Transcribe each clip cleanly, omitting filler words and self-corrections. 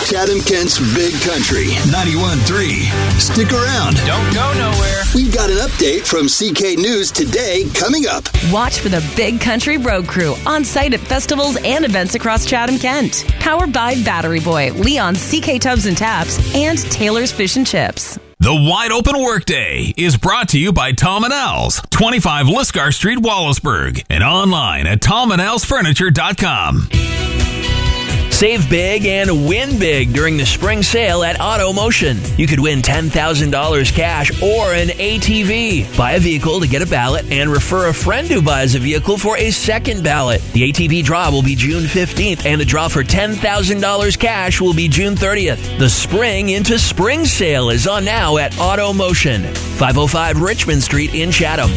Chatham-Kent's Big Country, 91.3. Stick around. Don't go nowhere. We've got an update from CK News today coming up. Watch for the Big Country Road Crew on site at festivals and events across Chatham-Kent. Powered by Battery Boy, Leon's CK Tubs and Taps, and Taylor's Fish and Chips. The Wide Open Workday is brought to you by Tom & Al's, 25 Lisgar Street, Wallaceburg, and online at tomandalsfurniture.com. Save big and win big during the spring sale at Auto Motion. You could win $10,000 cash or an ATV. Buy a vehicle to get a ballot and refer a friend who buys a vehicle for a second ballot. The ATV draw will be June 15th and the draw for $10,000 cash will be June 30th. The Spring into Spring sale is on now at Auto Motion, 505 Richmond Street in Chatham.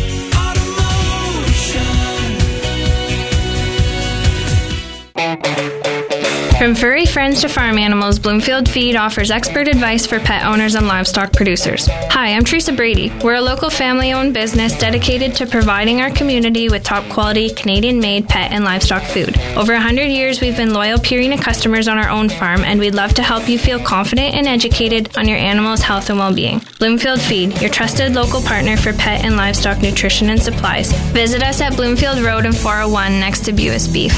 From furry friends to farm animals, Bloomfield Feed offers expert advice for pet owners and livestock producers. Hi, I'm Teresa Brady. We're a local family-owned business dedicated to providing our community with top-quality, Canadian-made pet and livestock food. Over 100 years, we've been loyal Purina customers on our own farm, and we'd love to help you feel confident and educated on your animal's health and well-being. Bloomfield Feed, your trusted local partner for pet and livestock nutrition and supplies. Visit us at Bloomfield Road and 401 next to Buis Beef.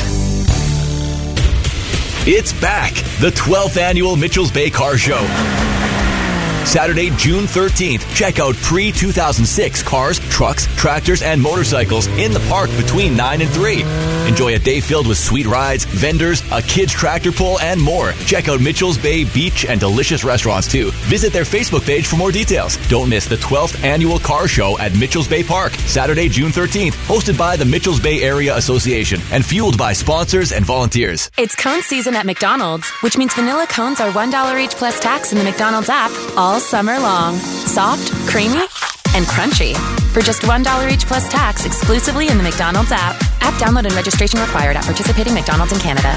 It's back, the 12th annual Mitchell's Bay Car Show. Saturday, June 13th, check out pre-2006 cars, trucks, tractors, and motorcycles in the park between 9 and 3. Enjoy a day filled with sweet rides, vendors, a kids tractor pull, and more. Check out Mitchell's Bay Beach and delicious restaurants too. Visit their Facebook page for more details. Don't miss the 12th annual car show at Mitchell's Bay Park, Saturday, June 13th, hosted by the Mitchell's Bay Area Association and fueled by sponsors and volunteers. It's cone season at McDonald's, which means vanilla cones are $1 each plus tax in the McDonald's app all summer long. Soft, creamy, and crunchy. For just $1 each plus tax exclusively in the McDonald's app. App download and registration required at participating McDonald's in Canada.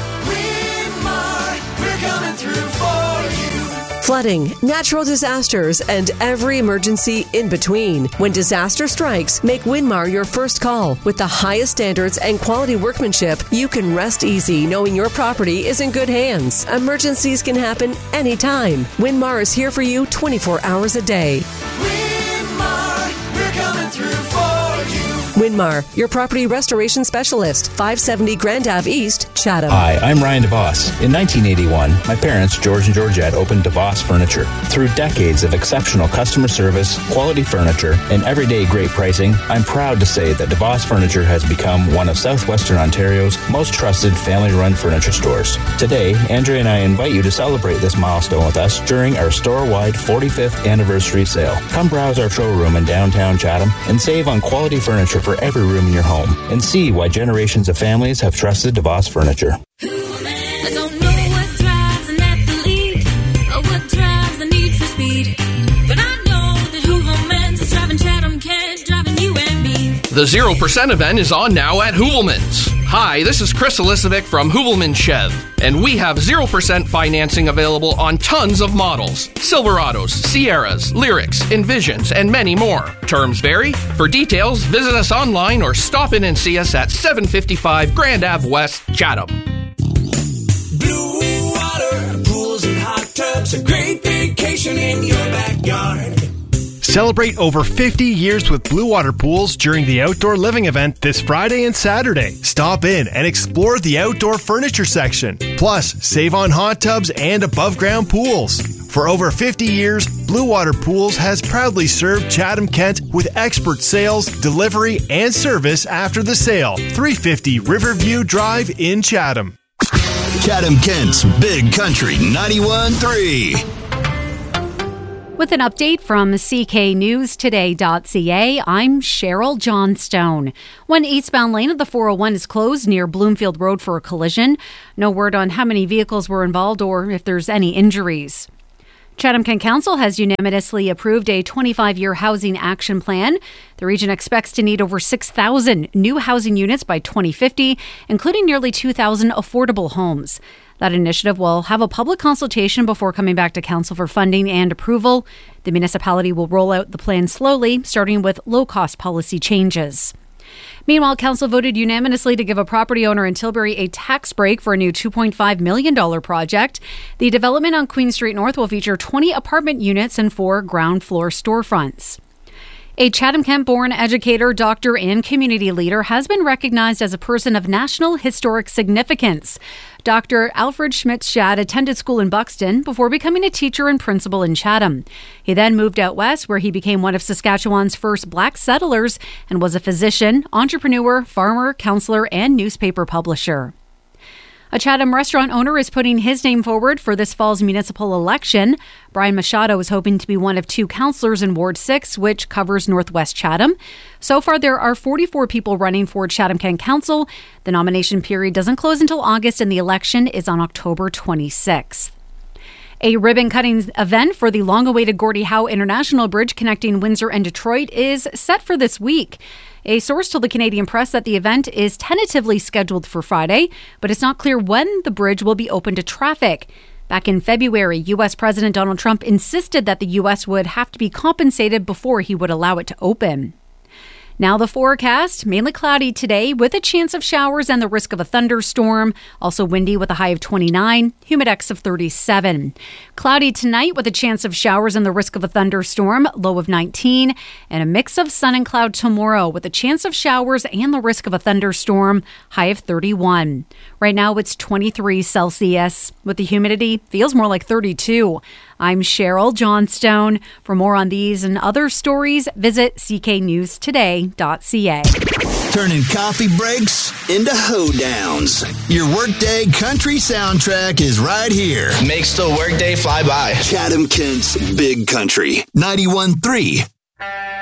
Flooding, natural disasters, and every emergency in between. When disaster strikes, make Winmar your first call. With the highest standards and quality workmanship, you can rest easy knowing your property is in good hands. Emergencies can happen anytime. Winmar is here for you 24 hours a day. Winmar, we're coming through for you. Winmar, your property restoration specialist, 570 Grand Ave East, Chatham. Hi, I'm Ryan DeVos. In 1981, my parents, George and Georgette, opened DeVos Furniture. Through decades of exceptional customer service, quality furniture, and everyday great pricing, I'm proud to say that DeVos Furniture has become one of Southwestern Ontario's most trusted family-run furniture stores. Today, Andrea and I invite you to celebrate this milestone with us during our store-wide 45th anniversary sale. Come browse our showroom in downtown Chatham and save on quality furniture for every room in your home, and see why generations of families have trusted DeVos Furniture. I don't know what drives an athlete or what drives the need for speed, but I know that Hoovelman's is driving Chatham-Kent, driving you and me. The 0% event is on now at Hoovelman's. Hi, this is Chris Elisovic from Hoovelman Chev, and we have 0% financing available on tons of models. Silverados, Sierras, Lyrics, Envisions, and many more. Terms vary. For details, visit us online or stop in and see us at 755 Grand Ave West, Chatham. Blue water, pools and hot tubs, a great vacation in your backyard. Celebrate over 50 years with Blue Water Pools during the Outdoor Living event this Friday and Saturday. Stop in and explore the outdoor furniture section. Plus, save on hot tubs and above-ground pools. For over 50 years, Blue Water Pools has proudly served Chatham-Kent with expert sales, delivery, and service after the sale. 350 Riverview Drive in Chatham. Chatham-Kent's Big Country 91.3. With an update from cknewstoday.ca, I'm Cheryl Johnstone. One eastbound lane of the 401 is closed near Bloomfield Road for a collision. No word on how many vehicles were involved or if there's any injuries. Chatham-Kent Council has unanimously approved a 25-year housing action plan. The region expects to need over 6,000 new housing units by 2050, including nearly 2,000 affordable homes. That initiative will have a public consultation before coming back to council for funding and approval. The municipality will roll out the plan slowly, starting with low-cost policy changes. Meanwhile, council voted unanimously to give a property owner in Tilbury a tax break for a new $2.5 million project. The development on Queen Street North will feature 20 apartment units and 4 ground floor storefronts. A Chatham-Kent-born educator, doctor, and community leader has been recognized as a person of national historic significance. Dr. Alfred Schmitz-Schad attended school in Buxton before becoming a teacher and principal in Chatham. He then moved out west, where he became one of Saskatchewan's first black settlers and was a physician, entrepreneur, farmer, counselor, and newspaper publisher. A Chatham restaurant owner is putting his name forward for this fall's municipal election. Brian Machado is hoping to be one of 2 councillors in Ward 6, which covers Northwest Chatham. So far, there are 44 people running for Chatham-Kent Council. The nomination period doesn't close until August, and the election is on October 26th. A ribbon-cutting event for the long-awaited Gordie Howe International Bridge connecting Windsor and Detroit is set for this week. A source told the Canadian Press that the event is tentatively scheduled for Friday, but it's not clear when the bridge will be open to traffic. Back in February, U.S. President Donald Trump insisted that the U.S. would have to be compensated before he would allow it to open. Now the forecast, mainly cloudy today with a chance of showers and the risk of a thunderstorm. Also windy with a high of 29, humidex of 37. Cloudy tonight with a chance of showers and the risk of a thunderstorm, low of 19. And a mix of sun and cloud tomorrow with a chance of showers and the risk of a thunderstorm, high of 31. Right now it's 23 Celsius. With the humidity, feels more like 32. I'm Cheryl Johnstone. For more on these and other stories, visit cknewstoday.ca. Turning coffee breaks into hoedowns. Your Workday country soundtrack is right here. Makes the workday fly by. Chatham-Kent's Big Country 91.3.